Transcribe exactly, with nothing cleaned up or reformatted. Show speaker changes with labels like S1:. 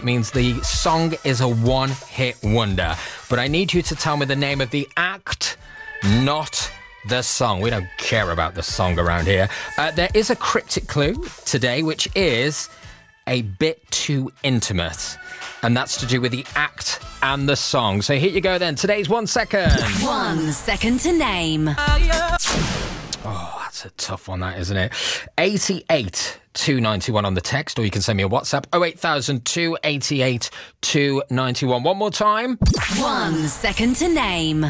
S1: means the song is a one-hit wonder. But I need you to tell me the name of the act, not the song. We don't care about the song around here. Uh, there is a cryptic clue today, which is a bit too intimate. And that's to do with the act and the song. So here you go then. Today's one second.
S2: One second to name.
S1: Oh, that's a tough one, that, isn't it? eighty-eight two ninety-one on the text, or you can send me a WhatsApp. oh eight thousand two eighty-eight two ninety-one. One more time.
S2: One second to name.